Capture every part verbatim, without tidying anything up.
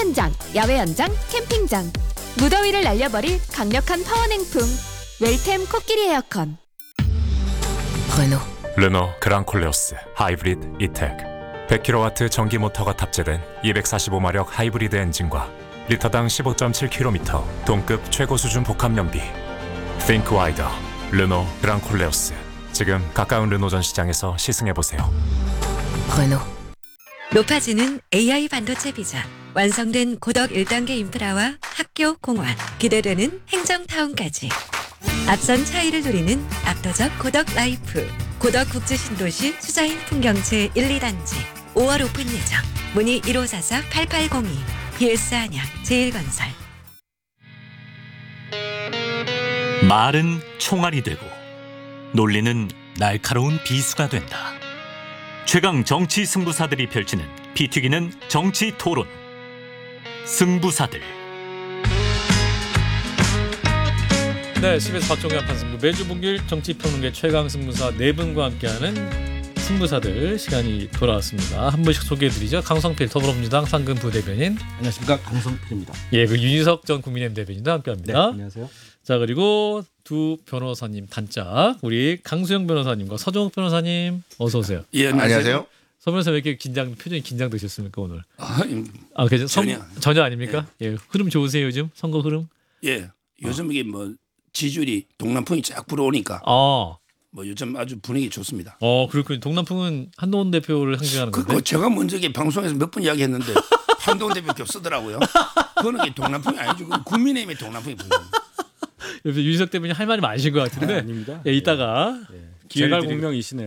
현장, 야외 현장, 캠핑장. 무더위를 날려버릴 강력한 파워 냉풍. 웰템 코끼리 에어컨. 르노 르노 그랑콜레오스 하이브리드 이텍 백 킬로와트 전기 모터가 탑재된 이백사십오 마력 하이브리드 엔진과 리터당 십오 점 칠 킬로미터 동급 최고 수준 복합 연비. Think wider. 르노 그랑콜레오스. 지금 가까운 르노 전시장에서 시승해보세요. 르노 높아지는 에이아이 반도체 비전, 완성된 고덕 일 단계 인프라와 학교, 공원, 기대되는 행정타운까지 앞선 차이를 누리는 압도적 고덕 라이프. 고덕 국제신도시 수자인 풍경채 일, 이 단지 오월 오픈 예정. 문의 일오사사 팔팔공이. 비에스 안양 제일건설. 말은 총알이 되고 논리는 날카로운 비수가 된다. 최강 정치 승부사들이 펼치는 피 튀기는 정치 토론. 승부사들. 네, 씨비에스 박종현 판승부 매주 목요일 정치평론계 최강 승부사 네 분과 함께하는 승부사들 시간이 돌아왔습니다. 한 분씩 소개해드리죠. 강성필 더불어민주당 상근 부대변인. 안녕하십니까, 강성필입니다. 예, 그 윤희석 전 국민의힘 대변인도 함께합니다. 네, 안녕하세요. 자, 그리고 두 변호사님 단짝 우리 강수영 변호사님과 서정욱 변호사님 어서 오세요. 예, 안녕하세요. 서 변호사 왜 이렇게 긴장 표정이 긴장되셨습니까 오늘? 아, 아, 그죠? 전혀 전혀 아닙니까? 예. 예, 흐름 좋으세요 요즘 선거 흐름? 예, 요즘 이게 뭐 지지율이 동남풍이 쫙 불어오니까 아, 뭐 요즘 아주 분위기 좋습니다. 어, 그렇군요. 동남풍은 한동훈 대표를 상징하는 건데. 그거 제가 먼저 이게 방송에서 몇 번 이야기했는데 한동훈 대표 교 쓰더라고요. 그거는 이게 동남풍이 아니죠. 그건 국민의힘의 동남풍이 분명합니다. 옆에 윤석 대변인 할 말이 많으신 것 같은데. 아, 아닙니다. 예, 이따가 네. 기회를 제갈 드리고- 공명이시네요.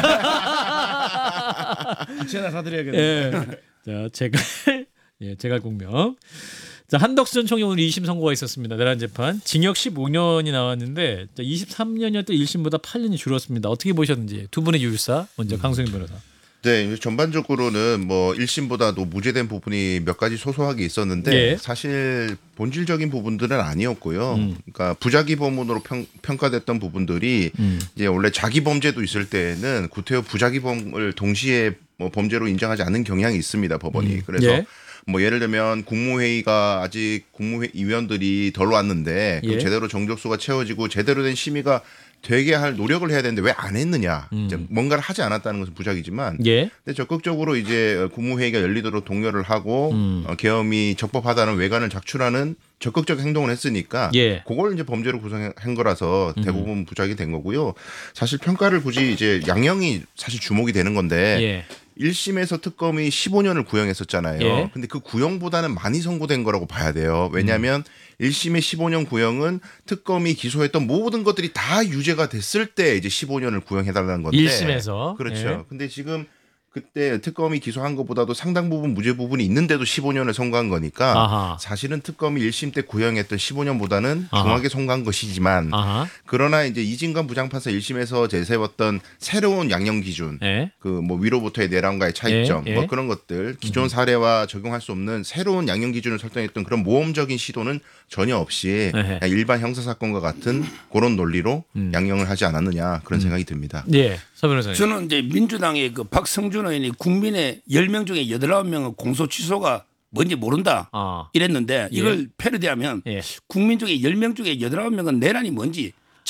제가 사드려야겠네요. 예. 자, 제갈 예, 제갈 공명. 자, 한덕수 전 총리 오늘 이 심 선고가 있었습니다. 내란 재판 징역 십오 년이 나왔는데 자, 이십삼 년이었던 일 심보다 팔 년이 줄었습니다. 어떻게 보셨는지 두 분의 유일사 먼저 강수영 변호사. 네, 전반적으로는 뭐 일 심보다도 무죄된 부분이 몇 가지 소소하게 있었는데 예. 사실 본질적인 부분들은 아니었고요. 음. 그러니까 부작위 범으로 평, 평가됐던 부분들이 음. 이제 원래 자기 범죄도 있을 때에는 구태여 부작위 범을 동시에 뭐 범죄로 인정하지 않는 경향이 있습니다, 법원이. 음. 그래서 예. 뭐 예를 들면 국무회의가 아직 국무회 의원들이 덜 왔는데 그럼 예. 제대로 정족수가 채워지고 제대로 된 심의가 되게 할 노력을 해야 되는데 왜 안 했느냐. 음. 이제 뭔가를 하지 않았다는 것은 부작이지만 예. 근데 적극적으로 이제 국무회의가 열리도록 독려를 하고 음. 어, 계엄이 적법하다는 외관을 작출하는 적극적 행동을 했으니까 예. 그걸 이제 범죄로 구성한 거라서 대부분 부작이 된 거고요. 사실 평가를 굳이 이제 양형이 사실 주목이 되는 건데 예. 일 심에서 특검이 십오 년을 구형했었잖아요. 예. 근데 그 구형보다는 많이 선고된 거라고 봐야 돼요. 왜냐하면 일 심의 십오 년 구형은 특검이 기소했던 모든 것들이 다 유죄가 됐을 때 이제 십오 년을 구형해달라는 건데. 일 심에서. 그렇죠. 예. 근데 지금 그때 특검이 기소한 것보다도 상당 부분 무죄 부분이 있는데도 십오 년을 선고한 거니까 아하. 사실은 특검이 일 심 때 구형했던 십오 년보다는 아하. 중하게 선고한 것이지만 아하. 그러나 이제 이진관 부장판사 일 심에서 제세웠던 새로운 양형 기준 예. 그 뭐 위로부터의 내란과의 차이점 예, 예. 뭐 그런 것들 기존 사례와 적용할 수 없는 새로운 양형 기준을 설정했던 그런 모험적인 시도는 전혀 없이 에헤. 그냥 일반 형사 사건과 같은 그런 논리로 음. 양형을 하지 않았느냐 그런 생각이 듭니다. 예. 서 변호사님. 저는 이제 민주당의 그 박성준 의원이 국민의 열 명 중에 여덟, 아홉 명은 공소 취소가 뭔지 모른다 아. 이랬는데 이걸 예. 패러디하면 예. 국민 중에 열 명 중에 여덟, 아홉 명은 내란이 뭔지